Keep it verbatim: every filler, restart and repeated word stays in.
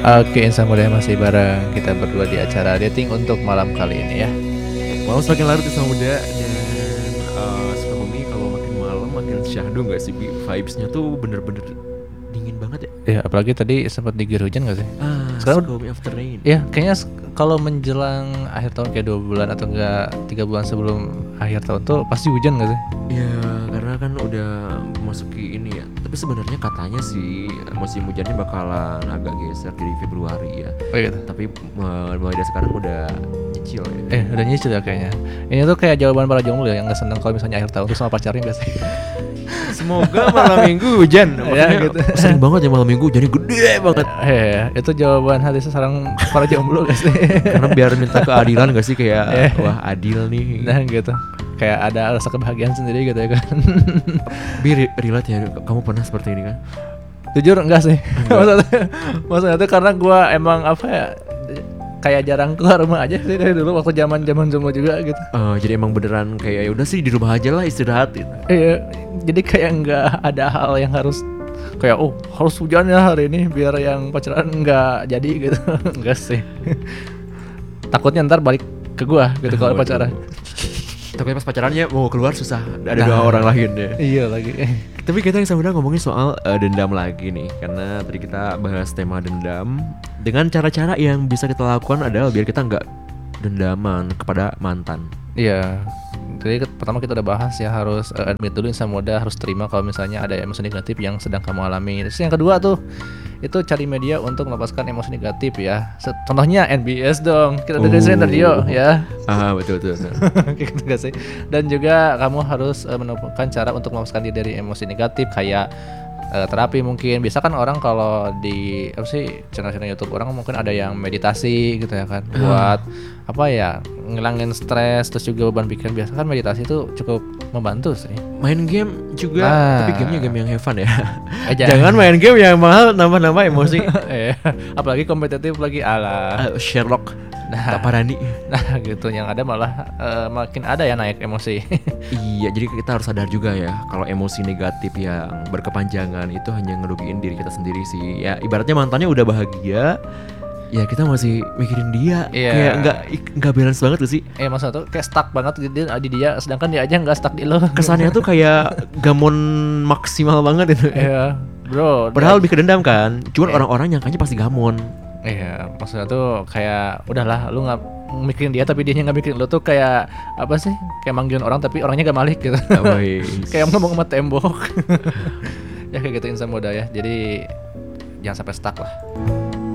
Oke, insan muda masih bareng kita berdua di acara dating untuk malam kali ini ya. Malam semakin larut insan muda dan uh, Sukabumi kalau makin malam makin syahdu gak sih? Vibes-nya tuh bener-bener dingin banget ya. Ya, apalagi tadi sempat diguyur hujan gak sih? Ah, Sekarang Sukabumi after rain. ya, kayaknya s- kalau menjelang akhir tahun kayak dua bulan atau enggak tiga bulan sebelum akhir tahun tuh pasti hujan gak sih? Ya karena kan udah memasuki ini ya. Tapi sebenarnya katanya sih musim hujannya bakalan agak geser jadi Februari ya. Oh gitu. Tapi uh, mulai dari sekarang udah nyicil ya. Eh, udah nyicil ya kayaknya. Ini tuh kayak jawaban para jomblo ya yang gak seneng kalau misalnya akhir tahun tuh sama pacarnya gak sih? Semoga malam minggu hujan. Ya, Makanya gitu. sering banget ya malam minggu hujannya gede banget. Eh, itu jawaban hati seorang para jomblo gak sih? Karena biar minta keadilan gak sih kayak Eh. wah adil nih. Nah gitu. Kayak ada rasa kebahagiaan sendiri gitu ya kan. Bi re- relate ya, kamu pernah seperti ini kan? Jujur enggak sih. maksudnya, maksudnya tuh karena gue emang apa ya, kayak jarang keluar rumah aja sih dari dulu waktu zaman zaman jomblo juga gitu. Eh, jadi emang beneran kayak ya udah sih di rumah aja lah istirahat gitu. Iya, jadi kayak nggak ada hal yang harus kayak oh harus hujan ya hari ini biar yang pacaran nggak jadi gitu. Enggak sih. Takutnya ntar balik ke gua gitu kalau Waduh. pacaran. Takutnya pas pacarannya mau keluar susah, ada Nah. dua orang lain ya. Iya lagi. Tapi kita yang sebenarnya ngomongin soal eh, dendam lagi nih, karena tadi kita bahas tema dendam dengan cara-cara yang bisa kita lakukan adalah biar kita nggak dendaman kepada mantan. Iya. Jadi ket- pertama kita udah bahas ya harus uh, admit dulu insan muda harus terima kalau misalnya ada emosi negatif yang sedang kamu alami. Terus yang kedua tuh itu cari media untuk melepaskan emosi negatif ya. Se- Contohnya N B S dong. Kita dengerin Oh. sering radio ya. Ah betul betul. betul. Gitu gak sih? Dan juga kamu harus uh, menemukan cara untuk melepaskan diri dari emosi negatif kayak uh, terapi mungkin. Biasa kan orang kalau di apa sih channel-channel YouTube orang mungkin ada yang meditasi gitu ya kan buat apa ya ngilangin stres terus juga beban pikiran. Biasa kan meditasi itu cukup membantu sih. Main game juga, Ah. tapi gamenya game yang have fun ya. Eh, Jangan main game yang mahal nambah-nambah emosi. Eh, apalagi kompetitif lagi ala. Ah, Sherlock, Nah, tak parani. nah gitu yang ada malah uh, makin ada ya naik emosi. Iya, jadi kita harus sadar juga ya kalau emosi negatif yang berkepanjangan itu hanya ngerugiin diri kita sendiri sih. Ya ibaratnya mantannya udah bahagia, ya kita masih mikirin dia. Iya. Kayak nggak nggak balance banget tuh sih. Eh maksudnya tuh kayak stuck banget di, di, di dia sedangkan dia aja nggak stuck di lo. Kesannya tuh kayak gamon maksimal banget itu. Iya, bro. Padahal lebih ke dendam kan. Cuman Iya. orang-orang nyangkanya pasti gamon. Iya, maksudnya tuh kayak udahlah lu nggak mikirin dia tapi dia nggak mikirin lu tuh kayak apa sih? Kayak manggilin orang tapi orangnya gak balik gitu. Nggak baik. Kayak ngomong sama tembok. Ya kayak gitu insan muda ya. Jadi jangan sampai stuck lah.